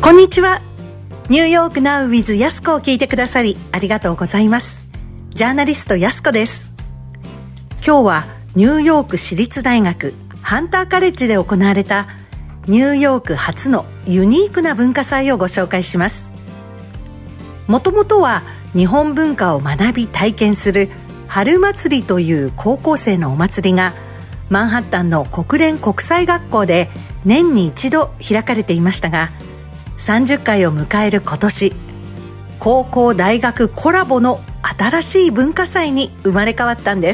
こんにちは。ニューヨークナウ with やすこを聞いてくださりありがとうございます。ジャーナリストやすこです。今日はニューヨーク市立大学ハンターカレッジで行われたニューヨーク初のユニークな文化祭をご紹介します。もともとは日本文化を学び体験する春祭りという高校生のお祭りがマンハッタンの国連国際学校で年に一度開かれていましたが、30回を迎える今年、高校大学コラボの新しい文化祭に生まれ変わったんです。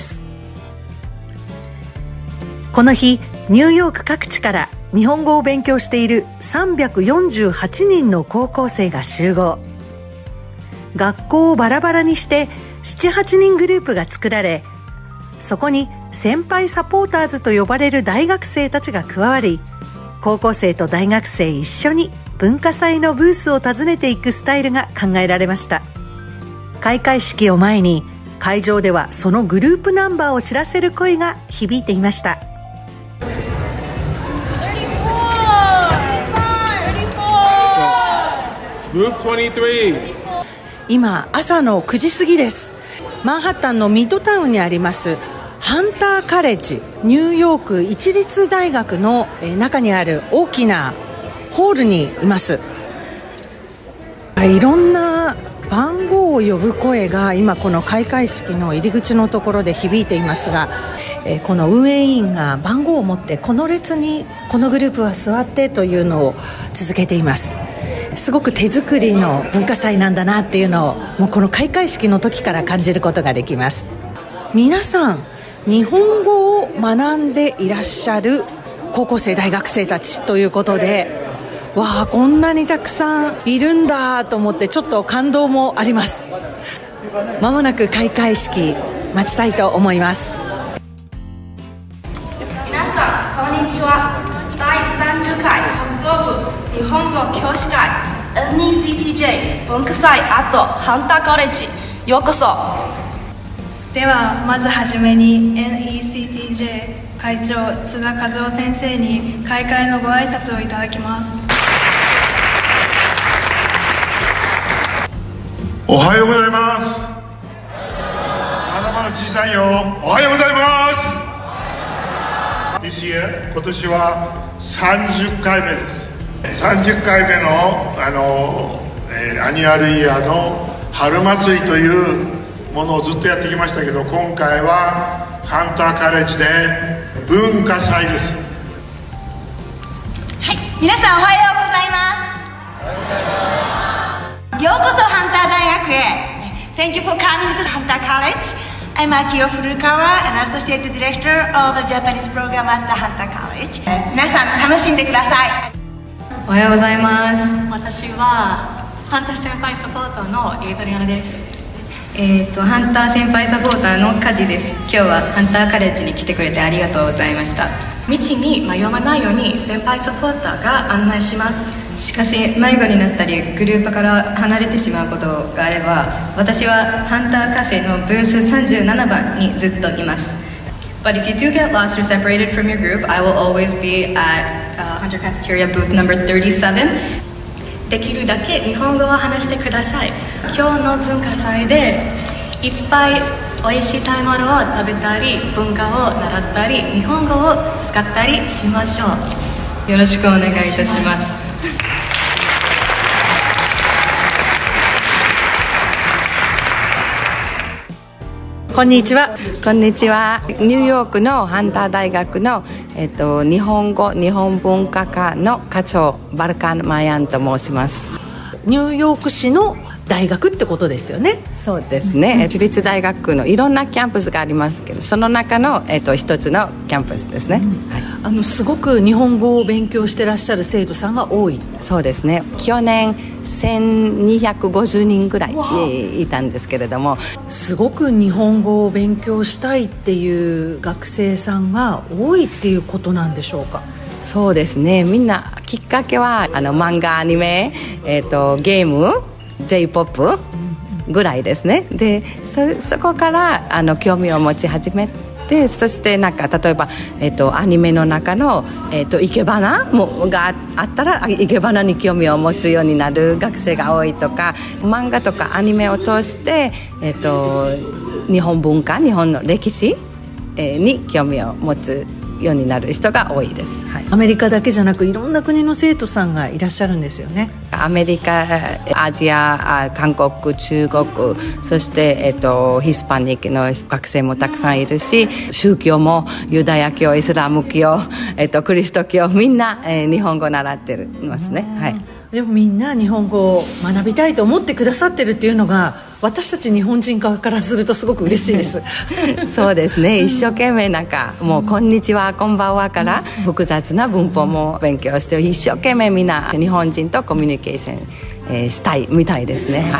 この日、ニューヨーク各地から日本語を勉強している348人の高校生が集合。学校をバラバラにして7、8人グループが作られ、そこに先輩サポーターズと呼ばれる大学生たちが加わり、高校生と大学生一緒に文化祭のブースを訪ねていくスタイルが考えられました。開会式を前に会場ではそのグループナンバーを知らせる声が響いていました。今朝の9時過ぎです。マンハッタンのミッドタウンにありますハンターカレッジ、ニューヨーク一律大学の中にある大きなホールにいます。いろんな番号を呼ぶ声が今この開会式の入り口のところで響いていますが、この運営委員が番号を持ってこの列にこのグループは座ってというのを続けています。すごく手作りの文化祭なんだなっていうのをもうこの開会式の時から感じることができます。皆さん日本語を学んでいらっしゃる高校生大学生たちということで、わあこんなにたくさんいるんだと思ってちょっと感動もあります。まもなく開会式待ちたいと思います。 皆さんこんにちは。第30回北東部日本語教師会 NECTJ 文化祭ハンターカレッジようこそ。ではまずはじめに NECTJ 会長津田和夫先生に開会のご挨拶をいただきます。 おはようございます。まだまだ小さいよ。おはようございます。This year 今年は30回目です。30回目のアニュアルイヤーの春祭りというものをずっとやってきましたけど、今回はハンターカレッジで文化祭です。 はい、皆さんおはようございます。ようこそハンター大学へ。Thank you for coming to Hunter College. I'm Akio Furukawa, an Associate Director of the Japanese Program at the Hunter College. 皆さん楽しんでください。 おはようございます。 私はハンター先輩サポーターのエイドリアナです。 ハンター先輩サポーターのカジです。今日はハンターカレッジに来てくれてありがとうございました。 道に迷わないように先輩サポーターが案内します。 しかし迷子になったりグループから離れてしまうことがあれば、私はハンターカフェのブース37番にずっといます。 But if you do get lost or separated from your group, I will always be at Hunter Cafeteria booth number 37. できるだけ日本語を話してください。今日の文化祭でいっぱいおいしい食べ物を食べたり、文化を習ったり、日本語を使ったりしましょう。 よろしくお願いいたします。 こんにちは。 こんにちは。ニューヨークのハンター大学の、日本語日本文化科の課長バルカン・マヤンと申します。 ニューヨーク市の大学ってことですよね。 そうですね、私立大学のいろんなキャンパスがありますけど、その中の、一つのキャンパスですね、 はい、すごく日本語を勉強してらっしゃる生徒さんが多い。 そうですね、去年1250人ぐらいいたんですけれども、 すごく日本語を勉強したいっていう学生さんが多いっていうことなんでしょうか。 そうですね、みんなきっかけは漫画、アニメ、ゲーム、J-POP ぐらいですね。で そこから興味を持ち始めてでそしてなんか例えば、アニメの中の、生け花があったら生け花に興味を持つようになる学生が多いとか、漫画とかアニメを通して、日本文化、日本の歴史、に興味を持つようになる人が多いです、はい、 アメリカだけじゃなくいろんな国の生徒さんがいらっしゃるんですよね。 アメリカ、アジア、韓国、中国、そして、ヒスパニックの学生もたくさんいるし、宗教もユダヤ教、イスラム教、キリスト教、みんな、日本語を習ってますね、はい。 でもみんな日本語を学びたいと思ってくださってるっていうのが私たち日本人側からするとすごく嬉しいですそうですね、一生懸命なんかもうこんにちはこんばんはから複雑な文法も勉強して一生懸命みんな日本人とコミュニケーション、したいみたいですね、はい。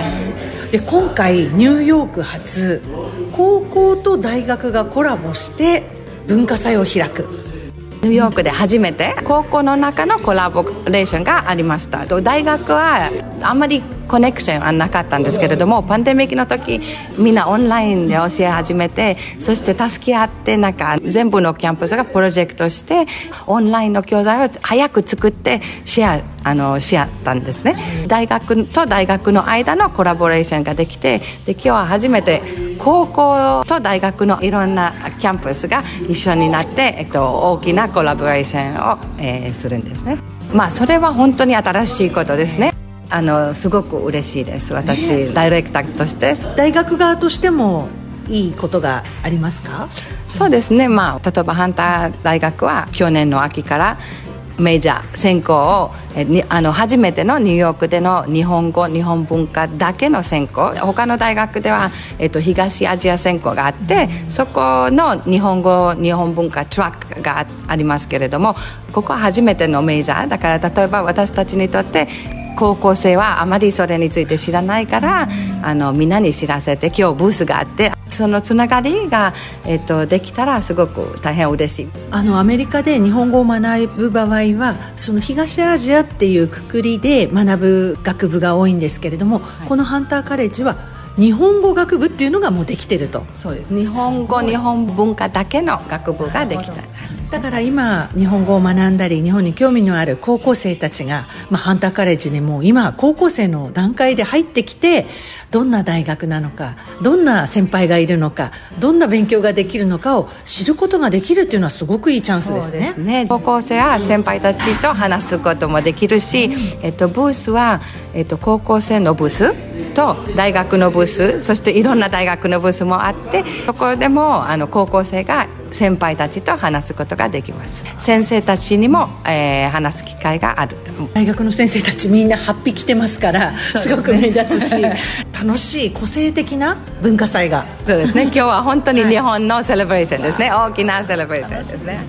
で今回ニューヨーク発高校と大学がコラボして文化祭を開く。 ニューヨークで初めて高校の中のコラボレーションがありました。大学はあんまりコネクションはなかったんですけれども、パンデミックの時みんなオンラインで教え始めて、そして助け合ってなんか全部のキャンパスがプロジェクトしてオンラインの教材を早く作ってし合ったんですね。大学と大学の間のコラボレーションができて、で今日は初めて高校と大学のいろんなキャンパスが一緒になって、大きなコラボレーションを、するんですね。まあそれは本当に新しいことですね。すごく嬉しいです。私、ダイレクターとして大学側としてもいいことがありますか？ そうですね、まあ、例えばハンター大学は去年の秋からメジャー専攻を初めてのニューヨークでの日本語日本文化だけの専攻、他の大学では、東アジア専攻があって、そこの日本語日本文化トラックがありますけれども、ここは初めてのメジャーだから、例えば私たちにとって高校生はあまりそれについて知らないから、みんなに知らせて今日ブースがあって、そのつながりが、できたらすごく大変嬉しい。 アメリカで日本語を学ぶ場合はその東アジアっていうくくりで学ぶ学部が多いんですけれども、はい、このハンターカレッジは日本語学部っていうのがもうできてると。 そうです、日本語日本文化だけの学部ができた。 だから今日本語を学んだり日本に興味のある高校生たちが、ハンターカレッジにもう今高校生の段階で入ってきて、どんな大学なのか、どんな先輩がいるのか、どんな勉強ができるのかを知ることができるっていうのはすごくいいチャンスですね。 そうですね、高校生は先輩たちと話すこともできるし、ブースは、高校生のブースと大学のブース、そしていろんな大学のブースもあって、そこでも高校生が先輩たちと話すことができます。先生たちにも、話す機会がある。 大学の先生たちみんな8匹着てますから、すごく目立つし楽しい個性的な文化祭が。 そうですね、今日は本当に日本のセレブレーションですね、大きなセレブレーションですね。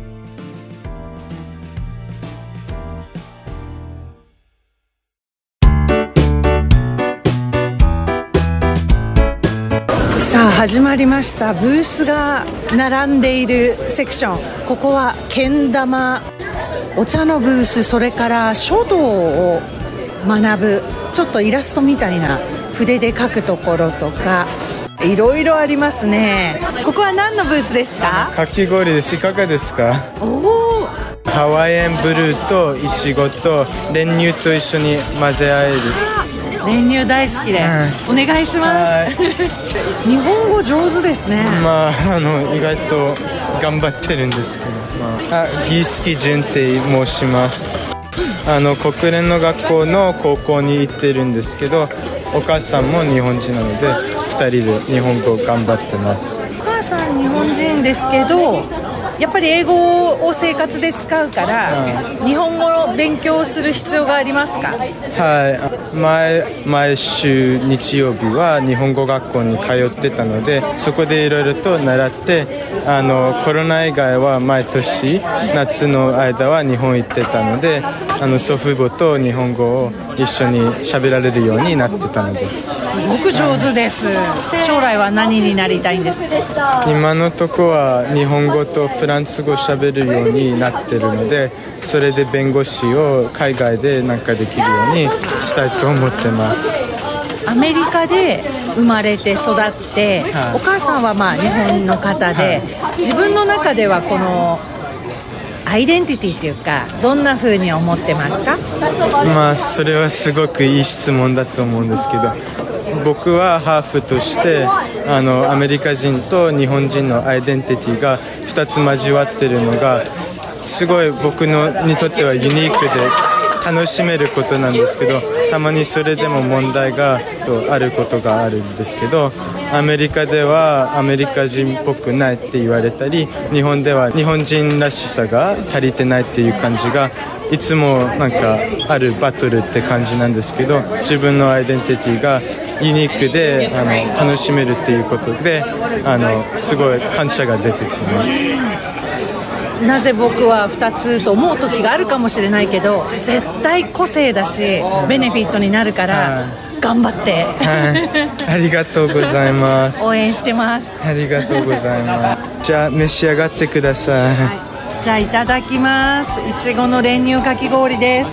さあ始まりました。ブースが並んでいるセクション、ここはけん玉、お茶のブース、それから書道を学ぶちょっとイラストみたいな筆で描くところとかいろいろありますね。ここは何のブースですか？ かき氷です。いかがですか？ おー、 ハワイアンブルーとイチゴと練乳と一緒に混ぜ合える。 練乳大好きです、お願いします。日本語上手ですね。 意外と頑張ってるんですけど、ギースキジュンって申します。国連の学校の高校に行ってるんですけど、お母さんも日本人なので2人で日本語頑張ってます。 お母さん日本人ですけど、やっぱり英語を生活で使うから、日本語を勉強する必要がありますか？ はい、毎週日曜日は日本語学校に通ってたので、そこでいろいろと習って、コロナ以外は毎年夏の間は日本行ってたので、祖父母と日本語を一緒に喋られるようになってたので、 すごく上手です。将来は何になりたいんですか？ 今のとこは日本語とフランス語喋るようになってるので、それで弁護士を海外でなんかできるようにしたいと思ってます。 アメリカで生まれて育って、お母さんは日本の方で、自分の中ではこのアイデンティティっていうか、どんな風に思ってますか？ それはすごくいい質問だと思うんですけど、僕はハーフとしてアメリカ人と日本人のアイデンティティが2つ交わってるのがすごい僕にとってはユニークで楽しめることなんですけど、たまにそれでも問題があることがあるんですけど、アメリカではアメリカ人っぽくないって言われたり、日本では日本人らしさが足りてないっていう感じがいつもあるバトルって感じなんですけど、自分のアイデンティティがユニークで楽しめるっていうことですごい感謝が出てきます。 なぜ僕は2つと思う時があるかもしれないけど、絶対個性だしベネフィットになるから頑張って、 ありがとうございます。 応援してます。 ありがとうございます。じゃあ召し上がってください。 じゃあいただきます。いちごの練乳かき氷です。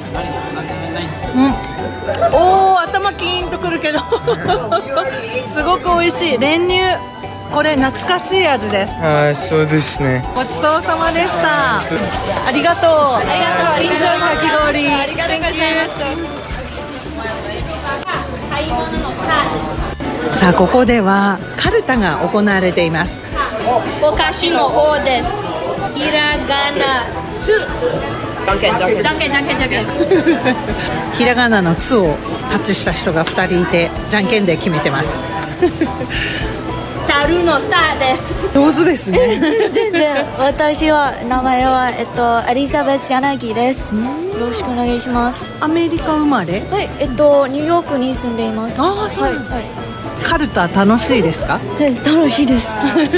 頭キーンとくるけどすごく美味しい練乳。これ懐かしい味です。 そうですね。 ごちそうさまでした。ありがとう。インジョイかき氷。ありがとうございます。さあここではカルタが行われています。 お菓子の方です。ひらがなす。じゃんけん。 ひらがなのつをタッチした人が2人いて、じゃんけんで決めてます猿のさです。 上手ですね全然。私は名前はエリザベス柳です。よろしくお願いします。 アメリカ生まれ？ はい、ニューヨークに住んでいます。 そう、はい。カルタ楽しいですか？ 楽しいです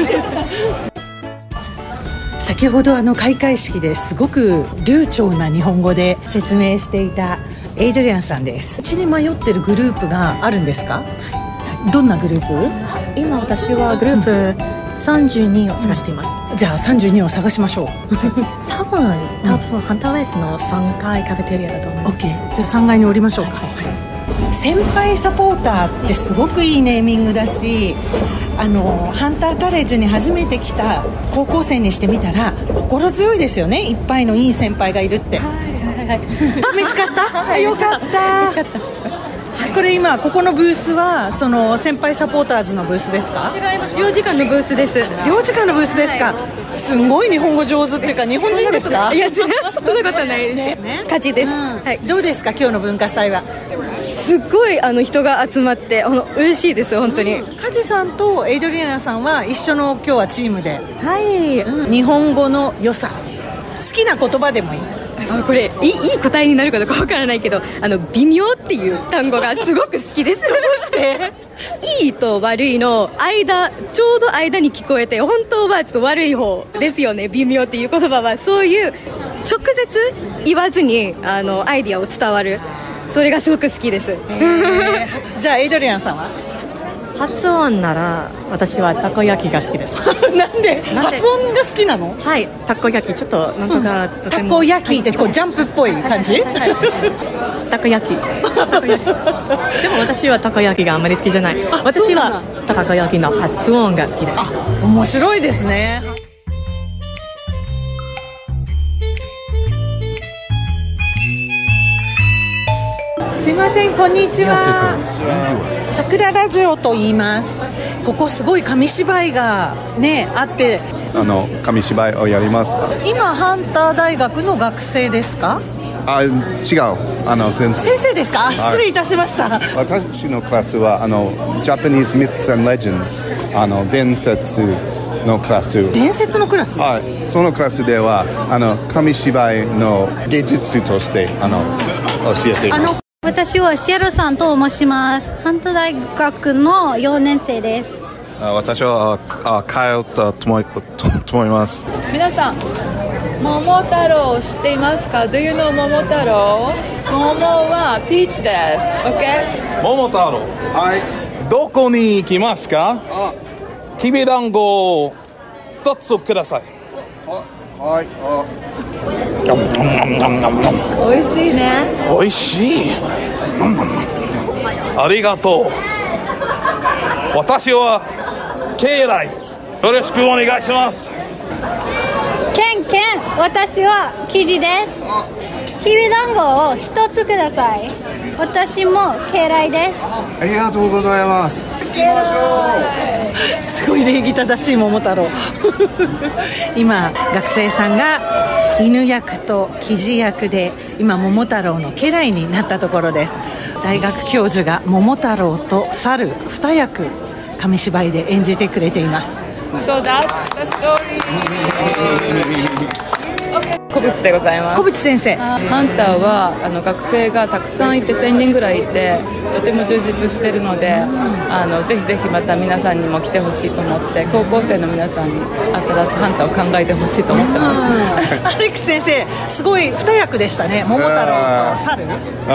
先ほど開会式ですごく流暢な日本語で説明していたエイドリアンさんです。うちに迷ってるグループがあるんですか？どんなグループ？ 今私はグループ32を探しています。 じゃあ32を探しましょう多分ハンターウェイスの3階カフェテリアだと思います。 OK、 じゃあ3階に降りましょうか。先輩サポーターってすごくいいネーミングだし、ハンターカレッジに初めて来た高校生にしてみたら心強いですよね。いっぱいのいい先輩がいるって。見つかった？よかった。これ今ここのブースはその先輩サポーターズのブースですか？ 違います。領事館のブースです。 領事館のブースですか？すごい日本語上手っていうか、日本人ですか？ いや、そんなことないです。勝ちです。 どうですか今日の文化祭は？ すっごい人が集まって嬉しいです本当に。 カジさんとエイドリアナさんは一緒の今日はチームで、 日本語の良さ、好きな言葉でもいい。 これいい答えになるかどうかわからないけど、微妙っていう単語がすごく好きです。どうしていいと悪いの間、ちょうど間に聞こえて、本当はちょっと悪い方ですよね。微妙っていう言葉はそういう直接言わずにアイディアを伝わる、それがすごく好きです。 じゃあエイドリアンさんは？ 発音なら私はたこ焼きが好きですなんで発音が好きなの？ はい、たこ焼きちょっとなんとかとても、 たこ焼きってこうジャンプっぽい感じ？ たこ焼きでも私はたこ焼きがあんまり好きじゃない。私はたこ焼きの発音が好きです。 面白いですね。すいません、こんにちは。桜ラジオと言います。ここすごい紙芝居がねあって、 紙芝居をやります。 今ハンター大学の学生ですか？ 違う、先生ですか？失礼いたしました。 私のクラスはJapanese Myths and Legends、伝説のクラス。 伝説のクラス？ はい、そのクラスでは紙芝居の芸術として教えています。 私はシエロさんと申します。ハンター大学の4年生です。 私は通ったと思います。 皆さん、桃太郎を知っていますか？ Do you know 桃太郎？桃はピーチです。 OK？ 桃太郎、はい、どこに行きますか？きびだんごを2つください。 はい、 美味しいね。 美味しい。 ありがとう。私はケイライです。よろしくお願いします。 ケンケン、私はキジです。きびだんごを一つください。私もケイライです。 ありがとうございます。行きましょう。すごい礼儀正しい桃太郎今学生さんが犬役とキジ役で今桃太郎の家来になったところです。大学教授が桃太郎と猿2役紙芝居で演じてくれています。 So that's the story. 小渕でございます。 小渕先生、 ハンターは学生がたくさんいて1000人ぐらいいてとても充実しているのでぜひぜひまた皆さんにも来てほしいと思って高校生の皆さんに新しいハンターを考えてほしいと思ってます。 アレックス先生すごい2役でしたね。桃太郎と猿。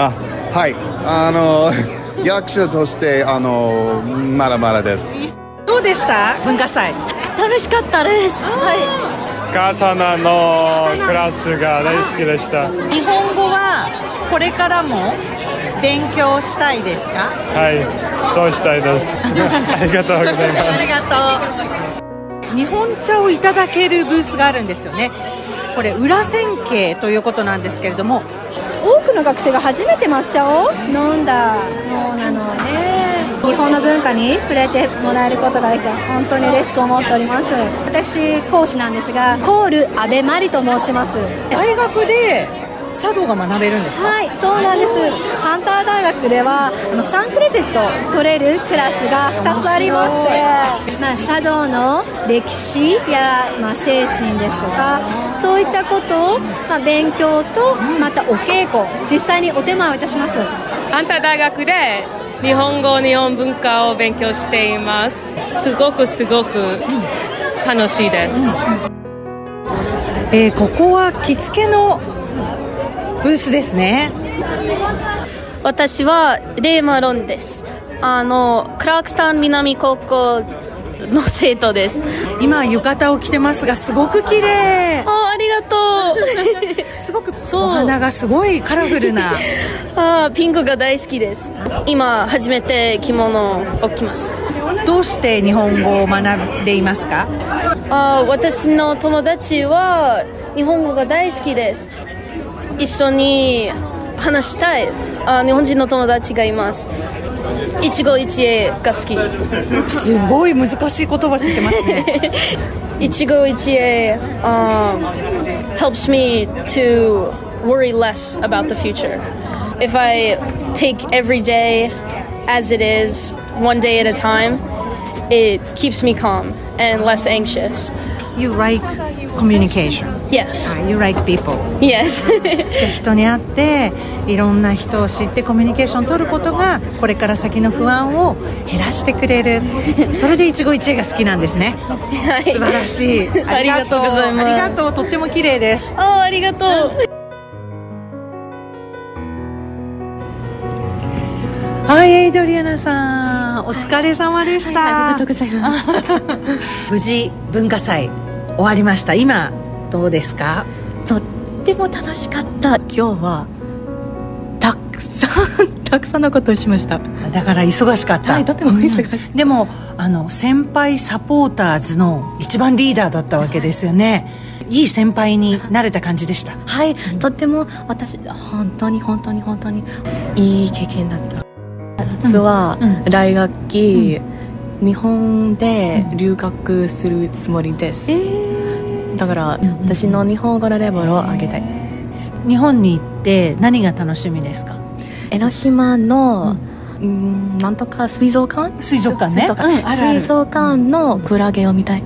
はい役者としてまだまだです。 どうでした文化祭。 楽しかったです。 刀のクラスが大好きでした。 日本語はこれからも勉強したいですか？ はい、そうしたいです。ありがとうございます。 ありがとう。日本茶をいただけるブースがあるんですよね。これ裏千家ということなんですけれども、 多くの学生が初めて抹茶を飲んだものなので、日本の文化に触れてもらえることができて本当に嬉しく思っております。私講師なんですが、コール安倍真理と申します。 大学で茶道が学べるんですか？ はい、そうなんです。ハンター大学では3クレジット取れるクラスが2つありまして、茶道の歴史や、精神ですとかそういったことを、勉強とまたお稽古実際にお手間をいたします。 ハンター大学で日本語日本文化を勉強しています。すごく楽しいです。 ここは着付けのブースですね。 私はレイマロンです。クラークスタウン南高校の生徒です。 今浴衣を着てますがすごく綺麗。 ありがとうすごくお花がすごいカラフルなピンクが大好きです。今初めて着物を着ます。 どうして日本語を学んでいますか？ 私の友達は日本語が大好きです。一緒に話したい日本人の友達がいます。一期一会が好き。 すごい難しい言葉知ってますね。 一期一会helps me to worry less about the future. If I take every day as it is, one day at a time, it keeps me calm and less anxious. You like communication? Yes. You like people? Yes. じゃあ人に会っていろんな人を知ってコミュニケーションを取ることがこれから先の不安を減らしてくれる。それで一期一会が好きなんですね。はい、素晴らしい。 ありがとうございます。 ありがとう。とっても綺麗です。 ありがとう。 はい、エイドリアナさんお疲れ様でした。 ありがとうございます。 無事文化祭終わりました。今どうですか？ とっても楽しかった。今日はたくさんのことをしました。 だから忙しかった。 はい、とても忙しい。 でも先輩サポーターズの一番リーダーだったわけですよね。いい先輩になれた感じでした。 はい、とっても私本当にいい経験だった。実は来学期、日本で留学するつもりです。だから私の日本語のレベルを上げたい。 日本に行って何が楽しみですか？ 江ノ島の、なんとか水族館ね。水族館のクラゲを見たい。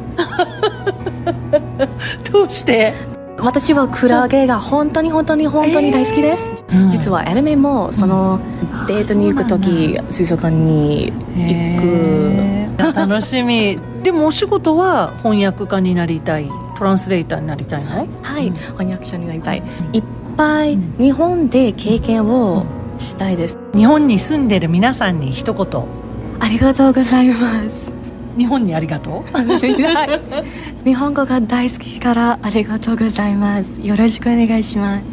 どうして？ 私はクラゲが本当に大好きです。実はアニメもそのデートに行くとき水族館に行く。 楽しみ。でもお仕事は翻訳家になりたい、トランスレーターになりたいの？ はい、翻訳者になりたい。いっぱい日本で経験をしたいです。 日本に住んでる皆さんに一言。 ありがとうございます。 日本にありがとう。 日本語が大好きからありがとうございます。よろしくお願いします。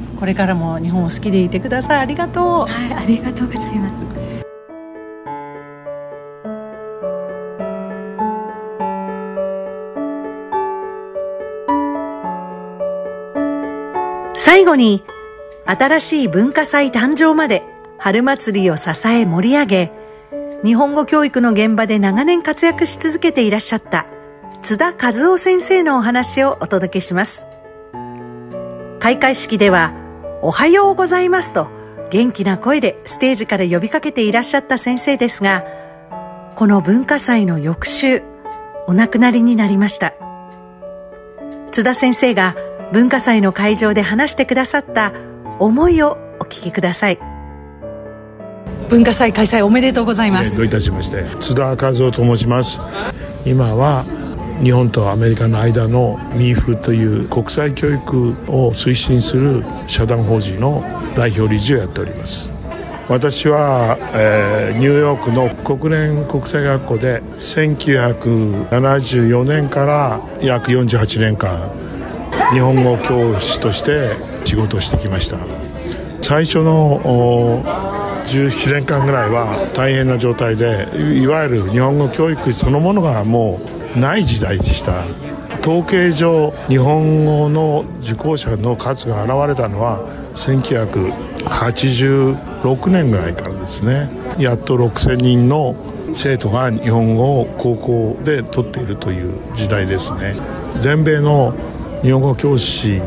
これからも日本を好きでいてください。ありがとう。 はい、ありがとうございます。 最後に、新しい文化祭誕生まで春祭りを支え盛り上げ、日本語教育の現場で長年活躍し続けていらっしゃった津田和夫先生のお話をお届けします。開会式では、おはようございますと元気な声でステージから呼びかけていらっしゃった先生ですが、この文化祭の翌週、お亡くなりになりました。津田先生が文化祭の会場で話してくださった思いをお聞きください。文化祭開催おめでとうございます。 どういたしまして。津田和夫と申します。今は日本とアメリカの間のMIFという国際教育を推進する社団法人の代表理事をやっております。私は、ニューヨークの国連国際学校で1974年から約48年間日本語教師として仕事をしてきました。最初の17年間ぐらいは大変な状態で、いわゆる日本語教育そのものがもうない時代でした。統計上日本語の受講者の数が現れたのは1986年ぐらいからですね。やっと6000人の生徒が日本語を高校で取っているという時代ですね。全米の日本語教師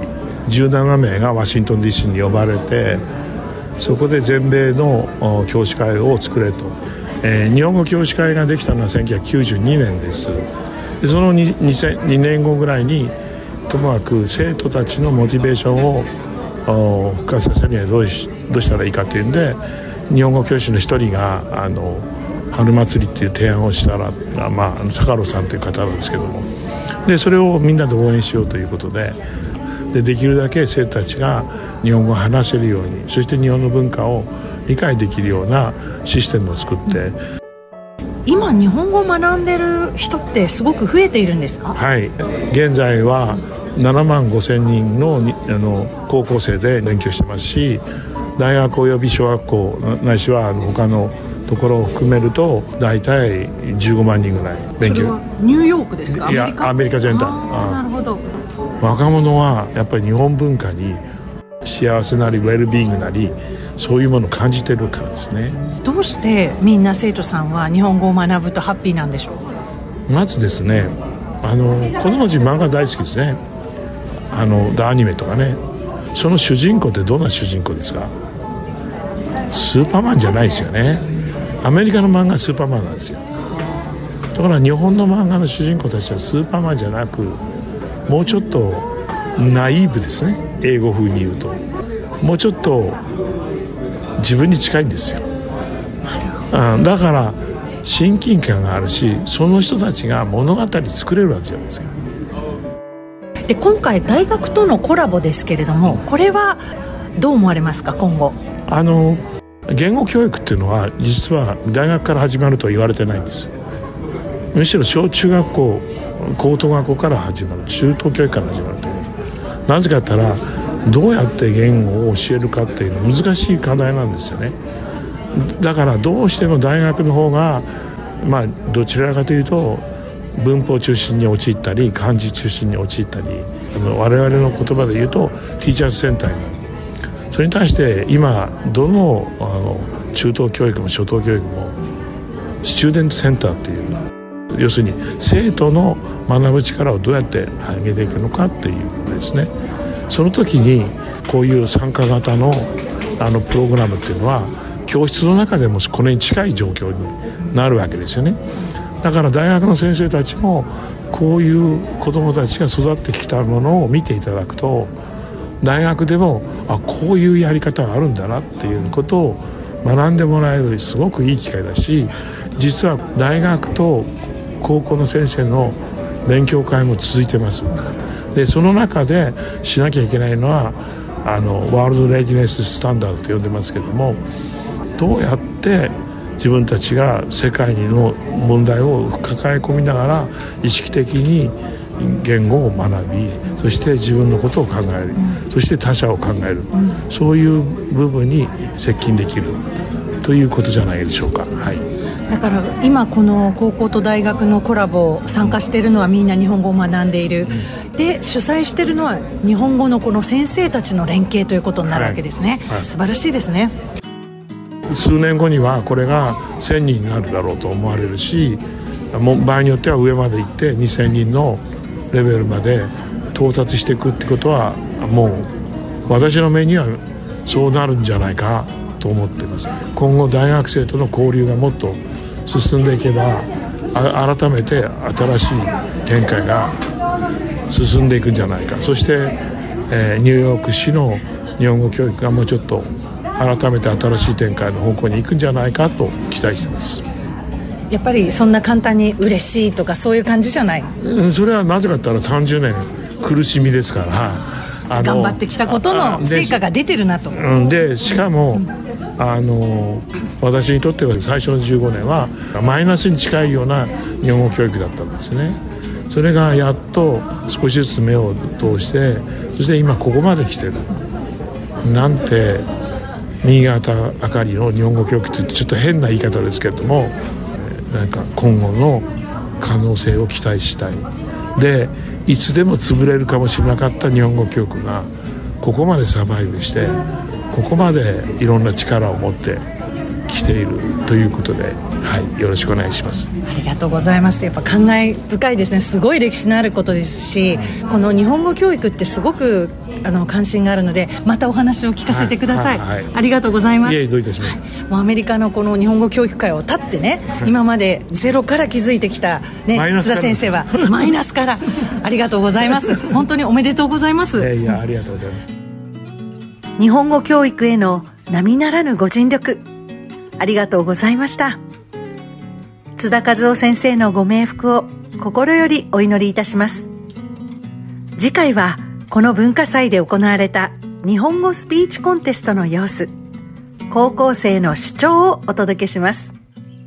17名がワシントン DC に呼ばれて、そこで全米の教師会を作れと、日本語教師会ができたのは1992年です。でその 2年後ぐらいに、ともかく生徒たちのモチベーションを復活させるにはどうしたらいいかというんで、日本語教師の一人が春祭りっていう提案をしたら、坂野さんという方なんですけども、でそれをみんなで応援しようということで、できるだけ生徒たちが日本語を話せるように、そして日本の文化を理解できるようなシステムを作って、 今日本語を学んでる人ってすごく増えているんですか？ はい、現在は7万5千人の高校生で勉強してますし、大学および小学校ないしは他のところを含めると大体15万人ぐらい勉強。それはニューヨークですか？ いや、アメリカ全体。 なるほど。 若者はやっぱり日本文化に幸せなりウェルビーイングなり、そういうものを感じてるからですね。 どうしてみんな生徒さんは日本語を学ぶとハッピーなんでしょう？ まずですね、子供たち漫画大好きですね。アニメとかね。その主人公ってどんな主人公ですか？スーパーマンじゃないですよね。アメリカの漫画はスーパーマンなんですよ。だから日本の漫画の主人公たちはスーパーマンじゃなく、もうちょっとナイーブですね。英語風に言うともうちょっと自分に近いんですよ。だから親近感があるし、その人たちが物語作れるわけじゃないですか。 で今回大学とのコラボですけれども、これはどう思われますか？今後言語教育っていうのは実は大学から始まるとは言われてないんです。むしろ小中学校高等学校から始まる、中等教育から始まるということ。なぜかと言ったら、どうやって言語を教えるかっていうのは難しい課題なんですよね。だからどうしても大学の方がどちらかというと文法中心に陥ったり漢字中心に陥ったり、我々の言葉で言うとティーチャーズセンターになる。それに対して今どの中等教育も初等教育もスチューデントセンターっていう、要するに生徒の学ぶ力をどうやって上げていくのかっていうことですね。その時にこういう参加型のプログラムっていうのは教室の中でもこれに近い状況になるわけですよね。だから大学の先生たちもこういう子どもたちが育ってきたものを見ていただくと、大学でもこういうやり方があるんだなっていうことを学んでもらえるすごくいい機会だし、実は大学と高校の先生の勉強会も続いてます。でその中でしなきゃいけないのはワールドレジネススタンダードと呼んでますけども、どうやって自分たちが世界の問題を抱え込みながら意識的に言語を学び、そして自分のことを考える、そして他者を考える、そういう部分に接近できるということじゃないでしょうか。はい。 だから今この高校と大学のコラボ参加しているのはみんな日本語を学んでいる、で主催しているのは日本語のこの先生たちの連携ということになるわけですね、素晴らしいですね。 数年後にはこれが1000人になるだろうと思われるし、場合によっては上まで行って2000人のレベルまで到達していくってことは、もう私の目にはそうなるんじゃないかと思っています。今後大学生との交流がもっと進んでいけば、改めて新しい展開が進んでいくんじゃないか。そして、ニューヨーク市の日本語教育がもうちょっと改めて新しい展開の方向に行くんじゃないかと期待しています。 やっぱりそんな簡単に嬉しいとかそういう感じじゃない、 それはなぜかって言ったら30年苦しみですから、 頑張ってきたことの成果が出てるなと。 でしかも、私にとっては最初の15年はマイナスに近いような日本語教育だったんですね。それがやっと少しずつ目を通して、そして今ここまで来てるなんて、新潟あかりの日本語教育ってちょっと変な言い方ですけれども、なんか今後の可能性を期待したい。でいつでも潰れるかもしれなかった日本語教育がここまでサバイブして、ここまでいろんな力を持ってきているということで、よろしくお願いします。 ありがとうございます。やっぱ感慨深いですね。すごい歴史のあることですし、この日本語教育ってすごく関心があるので、またお話を聞かせてください。ありがとうございます。 いえ、どういたします。 もうアメリカのこの日本語教育界を立ってね、今までゼロから築いてきた、津田先生はマイナスからありがとうございます。本当におめでとうございます。 ありがとうございます。 日本語教育への並ならぬご尽力、ありがとうございました。津田和夫先生のご冥福を心よりお祈りいたします。次回はこの文化祭で行われた日本語スピーチコンテストの様子、高校生の主張をお届けします。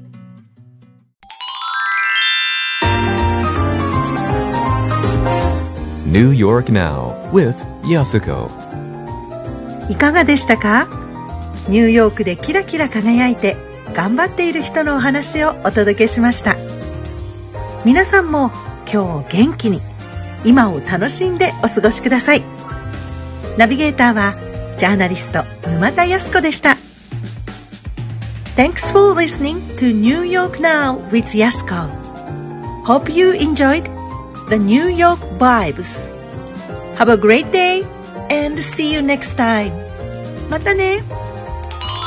New York Now with Yasuko。 いかがでしたか？ニューヨークでキラキラ輝いて頑張っている人のお話をお届けしました。皆さんも今日元気に今を楽しんでお過ごしください。ナビゲーターはジャーナリスト沼田康子でした。Thanks for listening to New York Now with Yasuko. Hope you enjoyed the New York vibes. Have a great day and see you next time. またね。